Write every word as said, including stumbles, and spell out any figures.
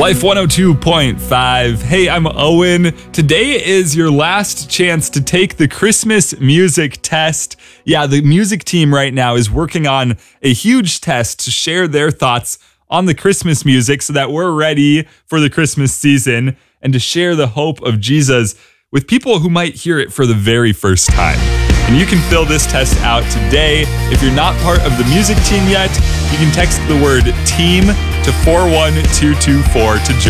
Life one oh two point five. Hey, I'm Owen. Today is your last chance to take the Christmas music test. Yeah, the music team right now is working on a huge test to share their thoughts on the Christmas music so that we're ready for the Christmas season and to share the hope of Jesus with people who might hear it for the very first time. And you can fill this test out today. If you're not part of the music team yet, you can text the word TEAM to four one two two four to join.